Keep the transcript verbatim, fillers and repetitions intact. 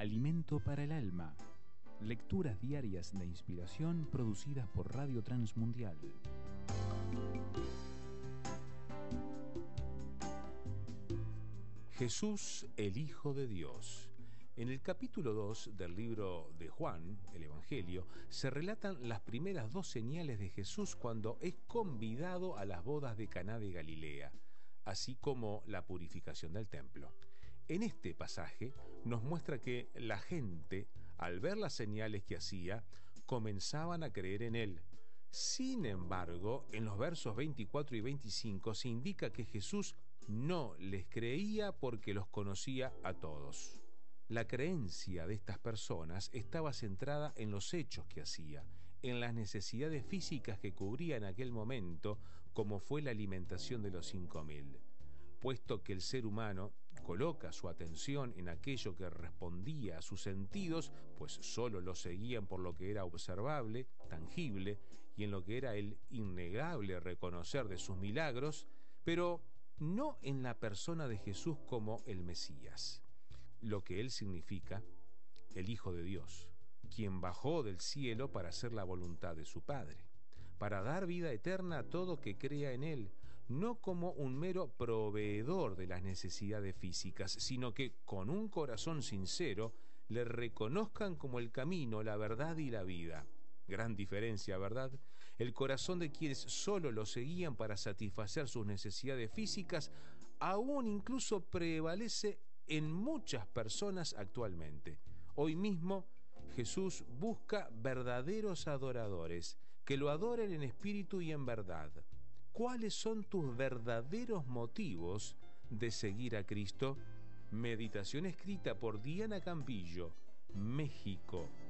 Alimento para el alma. Lecturas diarias de inspiración producidas por Radio Transmundial. Jesús, el Hijo de Dios. En el capítulo dos del libro de Juan, el Evangelio, se relatan las primeras dos señales de Jesús cuando es convidado a las bodas de Caná de Galilea, así como la purificación del templo. En este pasaje nos muestra que la gente, al ver las señales que hacía, comenzaban a creer en él. Sin embargo, en los versos veinticuatro y veinticinco se indica que Jesús no les creía porque los conocía a todos. La creencia de estas personas estaba centrada en los hechos que hacía, en las necesidades físicas que cubría en aquel momento, como fue la alimentación de los cinco mil. Puesto que el ser humano coloca su atención en aquello que respondía a sus sentidos, pues solo lo seguían por lo que era observable, tangible, y en lo que era el innegable reconocer de sus milagros, pero no en la persona de Jesús como el Mesías, lo que él significa, el Hijo de Dios, quien bajó del cielo para hacer la voluntad de su Padre, para dar vida eterna a todo que crea en él, no como un mero proveedor de las necesidades físicas, sino que con un corazón sincero le reconozcan como el camino, la verdad y la vida. Gran diferencia, ¿verdad? El corazón de quienes solo lo seguían para satisfacer sus necesidades físicas aún incluso prevalece en muchas personas actualmente. Hoy mismo Jesús busca verdaderos adoradores que lo adoren en espíritu y en verdad. ¿Cuáles son tus verdaderos motivos de seguir a Cristo? Meditación escrita por Diana Campillo, México,